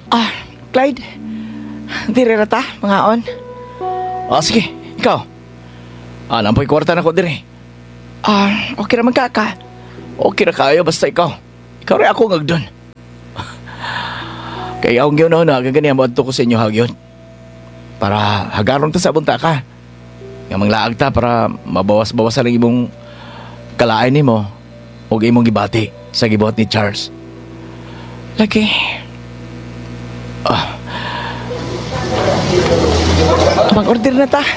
Ah, Clyde. Dire na ta, mga on. Sige, ikaw. Nampoy kwarta na ko dire. Okay naman ka. Okay na kayo, basta ikaw. Ikaw rin ako ngagdon. Kaya akong yun na, gaganyan mo ko sa inyo hagyon. Para hagaron ta sa bunta ka. Nga manglaag ta para mabawas-bawasan ang imong kalain ni mo o imong gibati sa gibuhat ni Charles. Lagi. Mag-order na ta.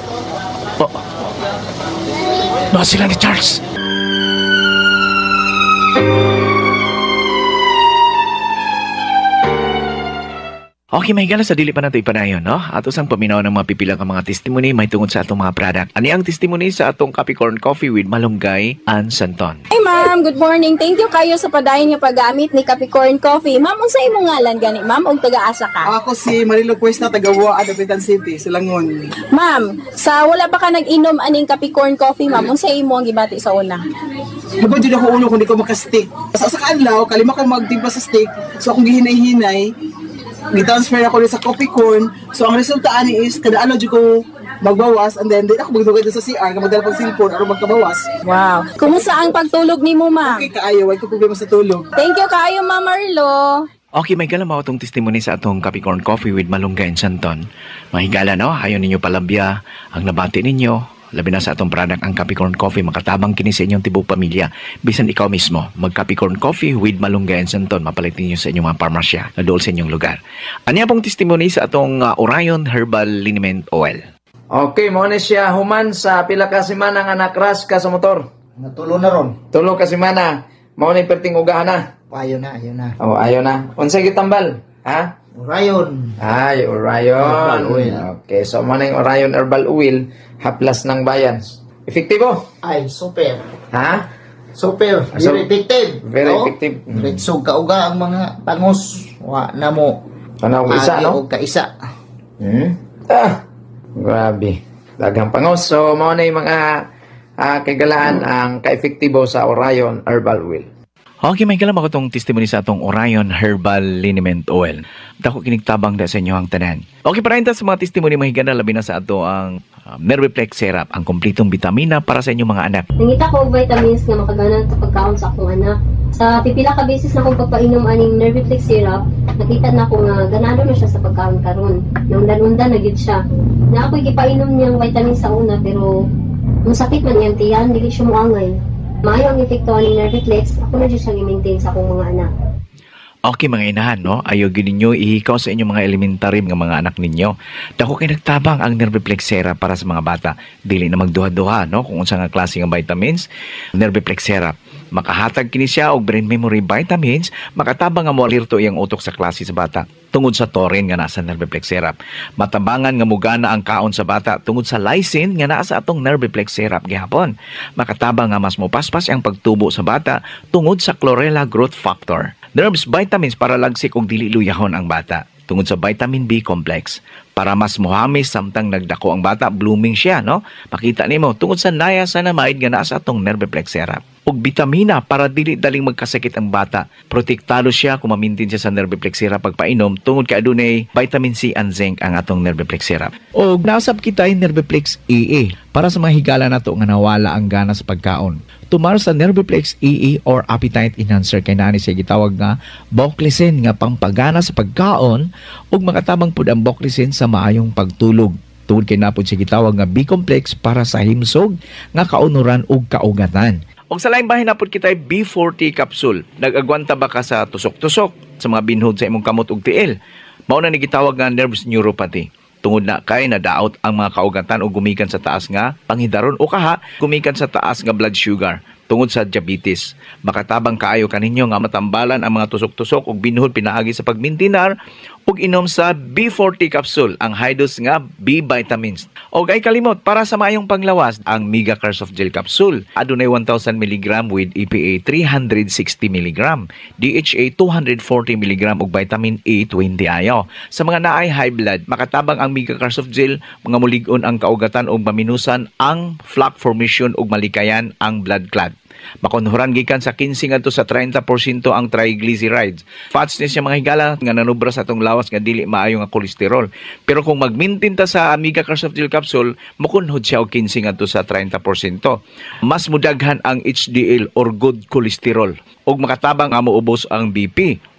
Sila ni Charles. Okay, may gala sa dili pa nato ipanayon, no? Ato sang paminaw ng mga pipilang ang mga testimony may tungod sa atong mga product. Ani ang testimony sa atong Capricorn Coffee with Malunggay and Santon. Hey ma'am, good morning. Thank you kayo sa padayon nga paggamit ni Capricorn Coffee. Ma'am, unsa imong ngalan gani, ma'am, og taga-asa ka? Ako si Marilo Cuesta, taga-Wa, Dapitan City, Silangon. Ma'am, sa wala pa ka nag-inom aning Capricorn Coffee, ma'am, unsa imo ang gibati sa una? Mabad yun ako uno kung di ko makastick. Sa kanlaw, kalima ko magtimpa sa stick. So akong gihinay-hinay, gitransfer ako sa coffee corn. So ang resulta ani is kada ano jud ko magbawas and then ako magdugay sa CR nga magdala pag cellphone aron magkabawas. Wow. Kumusta ang pagtulog nimo, ma'am? Okay kaayo, wala ko problema sa tulog. Thank you kayo, Ma'am Marlo. Okay, may gala mao tong testimony sa atong Capricorn Coffee with Malunggay and Santon. Mahigala, no? Hayon ninyo palabya ang nabati ninyo. Labi na sa atong product ang Capricorn Coffee, makatabang kini sa inyong tibok pamilya. Bisan ikaw mismo, mag Capricorn Coffee with Malunggay and Santon, mapalit ninyo sa inyong mga parmasya na dool sa inyong lugar. Anya pong testimony sa atong Orion Herbal Liniment Oil. Okay, mo na siya human sa pila ka semana nga nakras ka sa motor. Natulo na ron. Tulo ka semana, mo na perting ugahan na. Ayaw na. Oh, ayo na. Unsay gitambal? Ha? Orion. Ay, Orion. Herbal oil. Okay, so mo na yung Orion Herbal Oil, haplas ng bayan. Efektibo? Ay, super. Ha? Super. So, Very effective. very No? effective. Ritsog kauga ang mga pangos. Wa na mo. Ano, isa, Agi no? o kaisa. Grabe. Daghang pangos. So, mo na yung mga kagalaan ang ka-efektibo sa Orion Herbal Oil. Okay, may kalam ako itong testimony sa atong Orion Herbal Liniment Oil. Dako kinigtabang da sa inyo ang tanan. Okay, para sa mga testimony mahigana, labi na sa ato ang Nerviplex Syrup, ang kompletong bitamina para sa inyong mga anak. Nangita ko og vitamins nga makaganan sa pagkaon sa akong anak. Sa pipila ka beses na akong pagpainom aning Nerviplex Syrup, nakita na ko nga ganado na siya sa pagkaon karon. Nungdan-undan na gyud siya. Na ako gipainom niyang vitamins sa una pero kung sakit man iyang tiyan, dili siya moangay. Maayo ang epekto ng Nerviplex, ako na dyan siyang i-maintain sa akong mga anak. Okay, mga inahan, no? Ayaw ninyo ihikaw sa inyong mga elementary ng mga anak ninyo. Dako kay nagtabang ang Nerviplex Syrup para sa mga bata. Dili na magduha-duha, no? Kung unsa nga klase ng vitamins, Nerviplex Syrup. Makahatag kini siya og brain memory vitamins, makatabang nga moalirto iyang utok sa klase sa bata. Tungod sa taurine nga nasa Nerviplex Syrup. Matambangan nga mugana ang kaon sa bata tungod sa lysine nga nasa atong Nerviplex Syrup gihapon. Makatabang nga mas mopaspas ang pagtubo sa bata tungod sa Chlorella growth factor. Nerves vitamins para lagsik og dili luyahon ang bata. Tungod sa vitamin B complex. Para mas muhamis samtang nagdako ang bata, blooming siya, no? Pakita nimo tungod sa niacinamide nga nasa atong Nerviplex Syrup. Ug bitamina para dili daling magkasakit ang bata. Protektado siya kung mamintin siya sa Nerviplex Syrup pagpainom tungod kay adunay vitamin C and zinc ang atong Nerviplex Syrup. Og nasab kita yung Nerviplex EE para sa mga higala nato nga nawala ang gana sa pagkaon. Tumar sa Nerviplex EE or appetite enhancer kay nani siya gitawag nga Boclicin nga pangpagana sa pagkaon ug makatabang pud ang Boclicin sa maayong pagtulog. Tungod kay napod siya gitawag nga B-complex para sa himsog nga kaunuran ug kaugatan. Og sa laing bahin napod kita B40 capsule. Nag-agwanta ba ka sa tusok-tusok sa mga binhod sa imong kamot ug tiil? Mao na ni gitawag nga nervous neuropathy. Tungod na kay nadaot ang mga kaugatan o gumikan sa taas nga panghidaron o kaha gumikan sa taas nga blood sugar tungod sa diabetes. Makatabang kaayo kaninyo nga matambalan ang mga tusok-tusok ug binhod pinaagi sa pagmintinar ug inom sa B40 capsule, ang high dose nga B vitamins. Og ay kalimot para sa maayong panglawas ang Mega Cares of Gel capsule. Adunay 1000 mg with EPA 360 mg, DHA 240 mg ug vitamin A 20 ayo. Sa mga naay high blood, makatabang ang Mega Cares of Gel, mga mulig-on ang kaugatan ug maminusan ang plaque formation ug malikayan ang blood clot. Makunhuran gikan sa 15 ngadto sa 30% ang triglycerides. Fats ni siya mga higala nga nanubra sa atong lawas nga dili maayo nga kolesterol. Pero kung mag-maintain ta sa Amiga Carsoftil capsule, makunhod siya og 15 ngadto sa 30%. Mas mudaghan ang HDL or good cholesterol ug makatabang nga moubos ang BP.